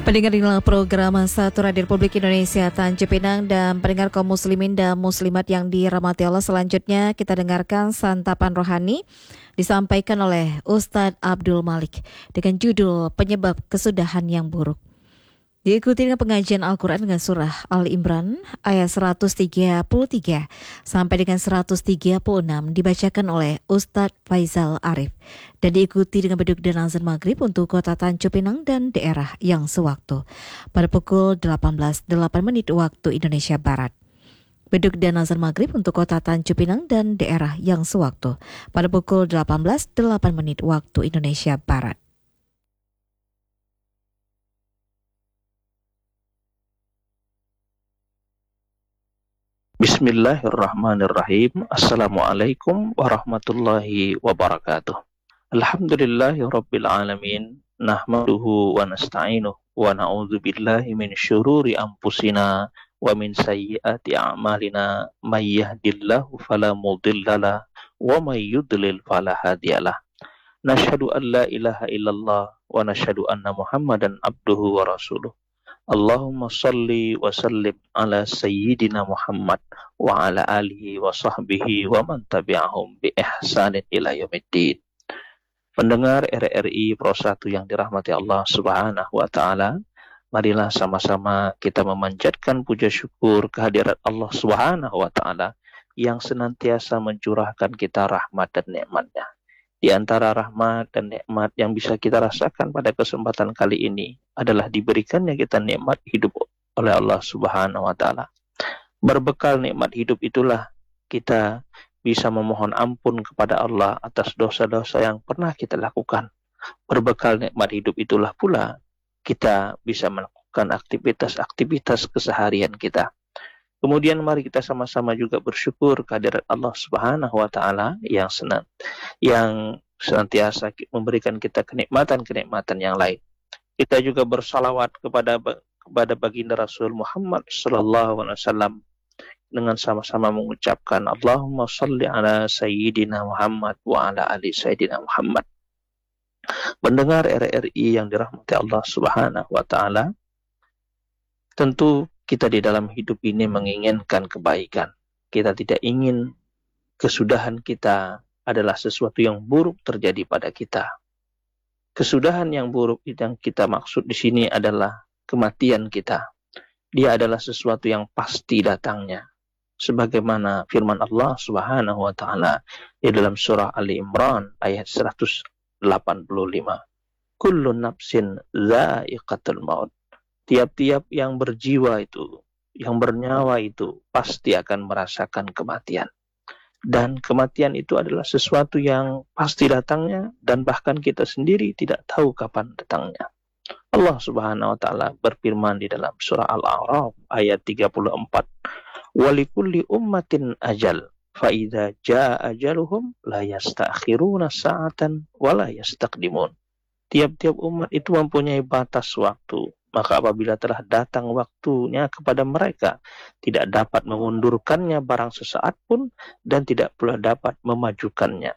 Pendengar inilah program Satu Radio Republik Indonesia Tanjung Pinang dan pendengar kaum muslimin dan muslimat yang dirahmati Allah. Selanjutnya kita dengarkan santapan rohani disampaikan oleh Ustadz Abdul Malik dengan judul Penyebab Kesudahan yang Buruk. Diikuti dengan pengajian Al-Quran dengan surah Al-Imran ayat 133 sampai dengan 136 dibacakan oleh Ustadz Faizal Arif dan diikuti dengan beduk dan azan maghrib untuk kota Tanjung Pinang dan daerah yang sewaktu pada pukul 18.08 waktu Indonesia Barat. Beduk dan azan maghrib untuk kota Tanjung Pinang dan daerah yang sewaktu pada pukul 18.08 waktu Indonesia Barat. Bismillahirrahmanirrahim. Assalamualaikum warahmatullahi wabarakatuh. Alhamdulillahirabbil alamin. Nahmaduhu wa nasta'inuhu wa na'udzu billahi min syururi anfusina wa min sayyiati a'malina. May yahdihillahu fala mudhillalah wa may yudlil fala hadiyalah. Nashhadu an la ilaha illallah wa nashhadu anna Muhammadan abduhu wa rasuluh. Allahumma salli wa sallim ala sayyidina Muhammad wa ala alihi wa sahbihi wa man tabi'ahum bi ihsanin ila yaumiddin. Pendengar RRI Pro 1 yang dirahmati Allah Subhanahu wa taala, marilah sama-sama kita memanjatkan puja syukur kehadirat Allah Subhanahu wa taala yang senantiasa mencurahkan kita rahmat dan nikmat-Nya. Di antara rahmat dan nikmat yang bisa kita rasakan pada kesempatan kali ini adalah diberikannya kita nikmat hidup oleh Allah Subhanahu wa taala. Berbekal nikmat hidup itulah kita bisa memohon ampun kepada Allah atas dosa-dosa yang pernah kita lakukan. Berbekal nikmat hidup itulah pula kita bisa melakukan aktivitas-aktivitas keseharian kita. Kemudian mari kita sama-sama juga bersyukur kehadirat Allah Subhanahu wa taala yang senantiasa memberikan kita kenikmatan-kenikmatan yang lain. Kita juga bersalawat kepada baginda Rasul Muhammad sallallahu alaihi wasallam dengan sama-sama mengucapkan Allahumma shalli ala sayyidina Muhammad wa ala ali sayyidina Muhammad. Pendengar RRI yang dirahmati Allah Subhanahu wa taala, tentu kita di dalam hidup ini menginginkan kebaikan. Kita tidak ingin kesudahan kita adalah sesuatu yang buruk terjadi pada kita. Kesudahan yang buruk yang kita maksud di sini adalah kematian kita. Dia adalah sesuatu yang pasti datangnya. Sebagaimana firman Allah Subhanahu wa taala di dalam surah Ali Imran ayat 185. Kullu nafsin dha'iqatul maut. Tiap-tiap yang berjiwa itu, yang bernyawa itu pasti akan merasakan kematian. Dan kematian itu adalah sesuatu yang pasti datangnya dan bahkan kita sendiri tidak tahu kapan datangnya. Allah Subhanahu wa taala berfirman di dalam surah Al-A'raf ayat 34. Walikulli ummatin ajal fa idza jaa ajaluhum la yasta'khiruna sa'atan wa la yastaqdimun. Tiap-tiap umat itu mempunyai batas waktu. Maka apabila telah datang waktunya kepada mereka, tidak dapat mengundurkannya barang sesaat pun dan tidak pula dapat memajukannya.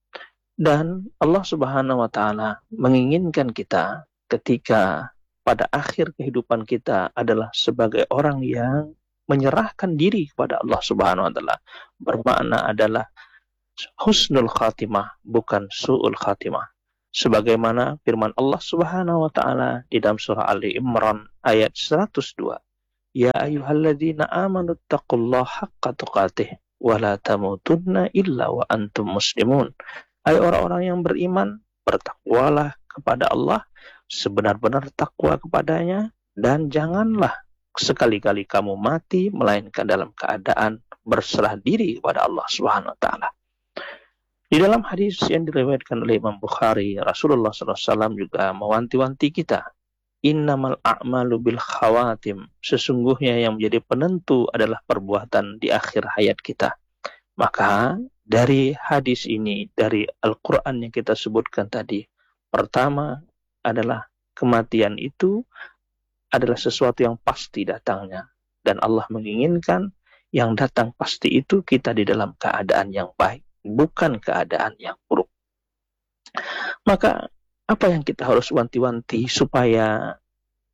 Dan Allah Subhanahu wa taala menginginkan kita ketika pada akhir kehidupan kita adalah sebagai orang yang menyerahkan diri kepada Allah Subhanahu wa taala. Bermakna adalah husnul khatimah, bukan su'ul khatimah. Sebagaimana firman Allah Subhanahu wa taala di dalam surah Ali Imran ayat 102. Ya ayyuhalladzina amanu taqullaha haqqa tuqatih wa la tamutunna illa wa antum muslimun. Hai orang-orang yang beriman, bertakwalah kepada Allah sebenar-benar takwa kepadanya dan janganlah sekali-kali kamu mati melainkan dalam keadaan berserah diri kepada Allah Subhanahu wa taala. Di dalam hadis yang diriwayatkan oleh Imam Bukhari, Rasulullah SAW juga mewanti-wanti kita. Innamal a'malu bil khawatim. Sesungguhnya yang menjadi penentu adalah perbuatan di akhir hayat kita. Maka dari hadis ini, dari Al-Quran yang kita sebutkan tadi, pertama adalah kematian itu adalah sesuatu yang pasti datangnya. Dan Allah menginginkan yang datang pasti itu kita di dalam keadaan yang baik, bukan keadaan yang buruk. Maka apa yang kita harus wanti-wanti supaya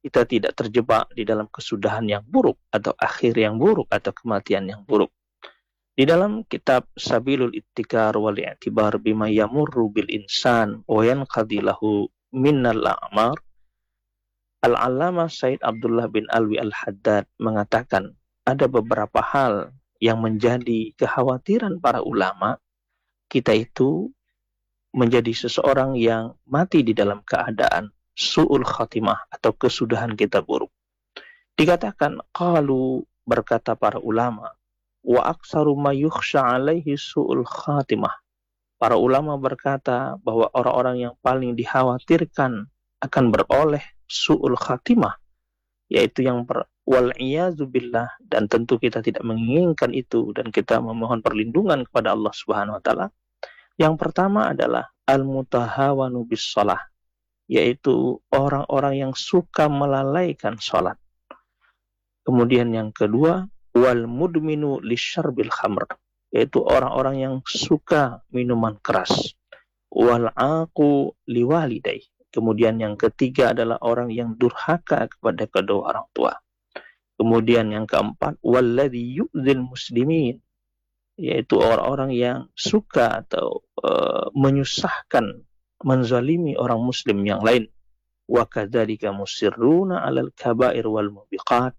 kita tidak terjebak di dalam kesudahan yang buruk atau akhir yang buruk atau kematian yang buruk. Di dalam kitab Sabilul Ittikar wal I'tibar bima yamurru bil insan wa yanqadi lahu minnal a'mar, Al-Allamah Said Abdullah bin Alwi Al-Haddad mengatakan ada beberapa hal yang menjadi kekhawatiran para ulama. Kita itu menjadi seseorang yang mati di dalam keadaan su'ul khatimah atau kesudahan kita buruk. Dikatakan, qalu, berkata para ulama, wa aksaru ma yukhsha alaihi su'ul khatimah. Para ulama berkata bahwa orang-orang yang paling dikhawatirkan akan beroleh su'ul khatimah, yaitu yang wal-iyazu billah, dan tentu kita tidak menginginkan itu dan kita memohon perlindungan kepada Allah Subhanahu wa taala. Yang pertama adalah al-mutahawanu bis shalah, yaitu orang-orang yang suka melalaikan salat. Kemudian yang kedua, wal mudminu lisyarbil khamr, yaitu orang-orang yang suka minuman keras. Wal aqu liwalidayh. Kemudian yang ketiga adalah orang yang durhaka kepada kedua orang tua. Kemudian yang keempat, walladzi yu'dzil muslimin, yaitu orang-orang yang suka atau menyusahkan, menzalimi orang muslim yang lain. Wa kadzalika musirruna 'alal kaba'ir wal mubiqat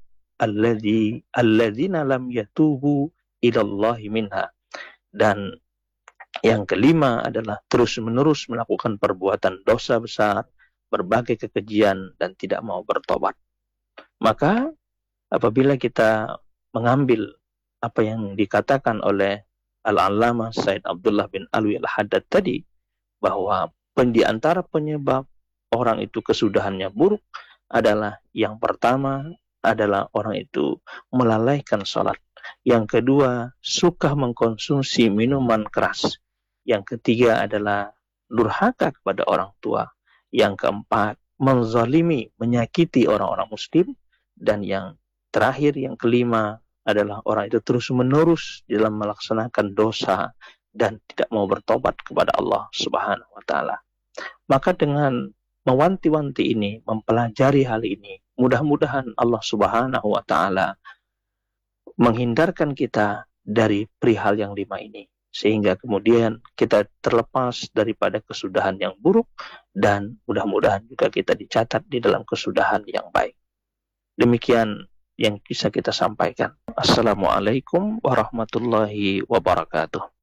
alladzina lam yatubu ilallahi minha. Dan yang kelima adalah terus-menerus melakukan perbuatan dosa besar, berbagai kekejian, dan tidak mau bertobat. Maka apabila kita mengambil apa yang dikatakan oleh Al-Allamah Said Abdullah bin Alwi Al-Haddad tadi, bahwa di antara penyebab orang itu kesudahannya buruk adalah yang pertama adalah orang itu melalaikan sholat. Yang kedua, suka mengkonsumsi minuman keras. Yang ketiga adalah durhaka kepada orang tua. Yang keempat, menzalimi, menyakiti orang-orang muslim. Dan yang terakhir, yang kelima adalah orang itu terus-menerus dalam melaksanakan dosa dan tidak mau bertobat kepada Allah Subhanahu wa taala. Maka dengan mewanti-wanti ini, mempelajari hal ini, mudah-mudahan Allah Subhanahu wa taala menghindarkan kita dari perihal yang 5 ini, sehingga kemudian kita terlepas daripada kesudahan yang buruk, dan mudah-mudahan juga kita dicatat di dalam kesudahan yang baik. Demikian yang bisa kita sampaikan. Assalamualaikum warahmatullahi wabarakatuh.